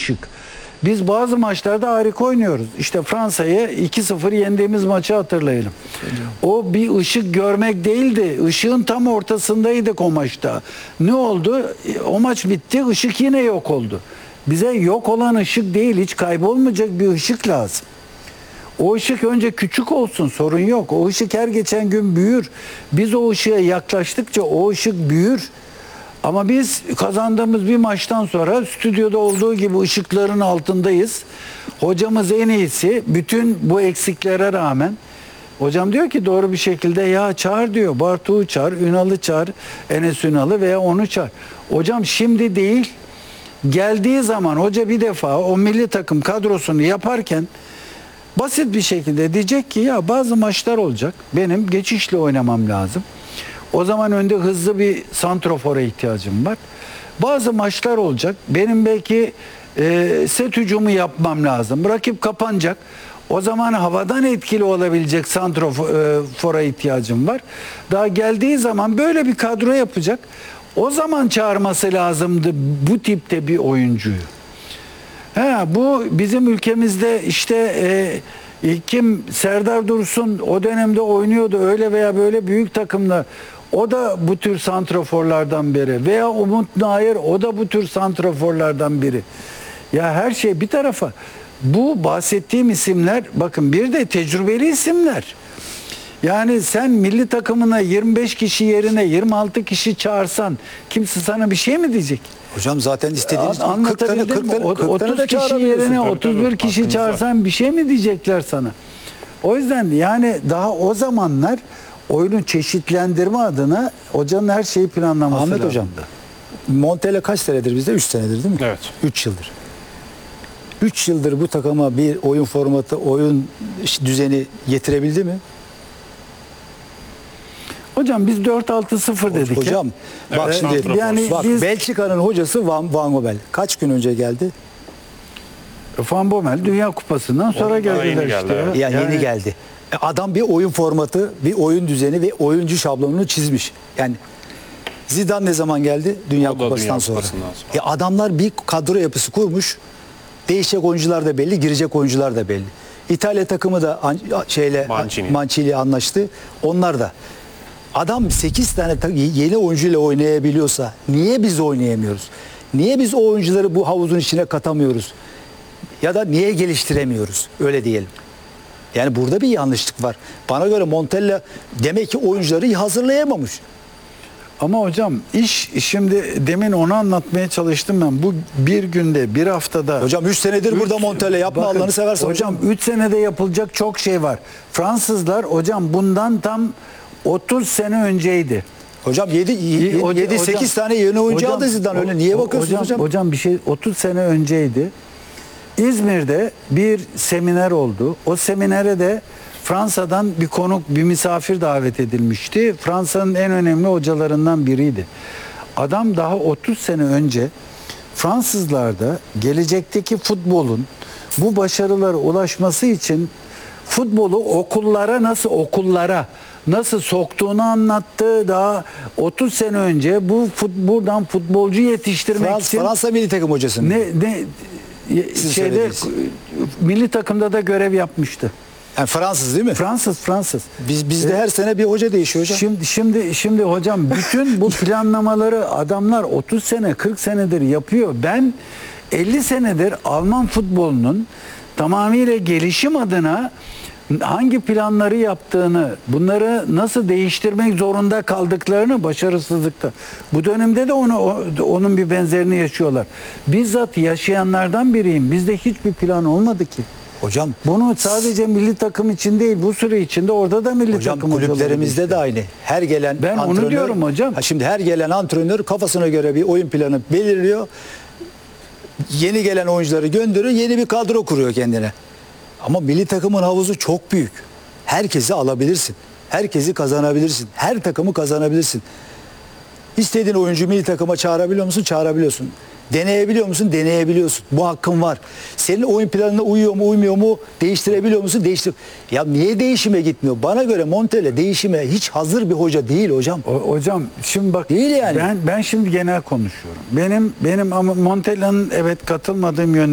ışık. Biz bazı maçlarda harika oynuyoruz. İşte Fransa'yı 2-0 yendiğimiz maçı hatırlayalım. O bir ışık görmek değildi. Işığın tam ortasındaydık o maçta. Ne oldu? O maç bitti, ışık yine yok oldu. Bize yok olan ışık değil, hiç kaybolmayacak bir ışık lazım. O ışık önce küçük olsun, sorun yok. O ışık her geçen gün büyür. Biz o ışığa yaklaştıkça o ışık büyür. Ama biz kazandığımız bir maçtan sonra stüdyoda olduğu gibi ışıkların altındayız. Hocamız en iyisi, bütün bu eksiklere rağmen hocam diyor ki doğru bir şekilde ya çağır diyor. Bartu'yu çağır, Ünal'ı çağır, Enes Ünal'ı veya onu çağır. Hocam şimdi değil, geldiği zaman hoca bir defa o milli takım kadrosunu yaparken basit bir şekilde diyecek ki ya bazı maçlar olacak. Benim geçişle oynamam lazım. O zaman önde hızlı bir santrofora ihtiyacım var. Bazı maçlar olacak. Benim belki set hücumu yapmam lazım. Rakip kapanacak. O zaman havadan etkili olabilecek santrofora ihtiyacım var. Daha geldiği zaman böyle bir kadro yapacak. O zaman çağırması lazımdı bu tipte bir oyuncuyu. Bu bizim ülkemizde işte kim Serdar Dursun o dönemde oynuyordu öyle veya böyle büyük takımla. O da bu tür santraforlardan biri. Veya Umut Nayır o da bu tür santraforlardan biri. Ya her şey bir tarafa. Bu bahsettiğim isimler bakın bir de tecrübeli isimler. Yani sen milli takımına 25 kişi yerine 26 kişi çağırsan kimse sana bir şey mi diyecek? Hocam zaten istediğiniz 30 kişi yerine 31 kişi çağırsan bir şey mi diyecekler sana? O yüzden yani daha o zamanlar oyunu çeşitlendirme adına hocanın her şeyi planlaması Ahmet lazımdı. Hocam, Montella kaç senedir bizde? 3 senedir değil mi? Evet. 3 yıldır. 3 yıldır bu takıma bir oyun formatı, oyun düzeni getirebildi mi? Hocam biz 4-6-0 dedik. Hocam bak Evet, şimdi yani bak biz Belçika'nın hocası Van Gogh kaç gün önce geldi? Van Bommel Dünya Kupası'ndan sonra geldiler yeni işte. geldi, Ya yeni geldi. Adam bir oyun formatı, bir oyun düzeni ve oyuncu şablonunu çizmiş. Yani Zidane ne zaman geldi? Dünya O da Kupası'ndan Dünya sonra. Kupası'ndan sonra. Adamlar bir kadro yapısı kurmuş. Değişecek oyuncular da belli, girecek oyuncular da belli. İtalya takımı da Mancini anlaştı. Onlar da. Adam 8 tane yeni oyuncuyla oynayabiliyorsa niye biz oynayamıyoruz? Niye biz o oyuncuları bu havuzun içine katamıyoruz? Ya da niye geliştiremiyoruz? Öyle diyelim. Yani burada bir yanlışlık var. Bana göre Montella demek ki oyuncuları hazırlayamamış. Ama hocam iş şimdi demin onu anlatmaya çalıştım ben. Bu bir günde, bir haftada. Hocam 3 senedir burada Montella yapma Bakın, Allah'ını seversen. Hocam 3 senede yapılacak çok şey var. Fransızlar hocam bundan tam 30 sene önceydi. Hocam 7-8 tane yeni oyuncu aldı Zidane öyle. Niye bakıyorsunuz hocam? Hocam bir şey 30 sene önceydi. İzmir'de bir seminer oldu. O seminere de Fransa'dan bir konuk, bir misafir davet edilmişti. Fransa'nın en önemli hocalarından biriydi. Adam daha 30 sene önce Fransızlarda gelecekteki futbolun bu başarılara ulaşması için futbolu okullara nasıl soktuğunu anlattı. Daha 30 sene önce buradan futbolcu yetiştirmek için Fransa milli takım hocası. milli takımda da görev yapmıştı. Yani Fransız değil mi? Fransız. Bizde her sene bir hoca değişiyor hocam. Şimdi hocam bütün bu planlamaları adamlar 30 sene 40 senedir yapıyor. Ben 50 senedir Alman futbolunun tamamıyla gelişim adına hangi planları yaptığını, bunları nasıl değiştirmek zorunda kaldıklarını başarısızlıkta. Bu dönemde de onun bir benzerini yaşıyorlar. Bizzat yaşayanlardan biriyim. Bizde hiçbir plan olmadı ki. Hocam bunu sadece milli takım için değil, bu süre içinde orada da milli takım kulüplerimizde de aynı. Her gelen ben antrenör, onu diyorum hocam. Şimdi her gelen antrenör kafasına göre bir oyun planı belirliyor. Yeni gelen oyuncuları gönderiyor, yeni bir kadro kuruyor kendine. Ama milli takımın havuzu çok büyük. Herkesi alabilirsin. Herkesi kazanabilirsin. Her takımı kazanabilirsin. İstediğin oyuncu milli takıma çağırabiliyor musun? Çağırabiliyorsun. Deneyebiliyor musun? Deneyebiliyorsun. Bu hakkın var. Senin oyun planına uyuyor mu, uymuyor mu? Değiştirebiliyor musun? Değiştir. Ya niye değişime gitmiyor? Bana göre Montella değişime hiç hazır bir hoca değil hocam. Hocam şimdi bak değil yani. Ben şimdi genel konuşuyorum. Benim ama Montella'nın evet katılmadığım yönleri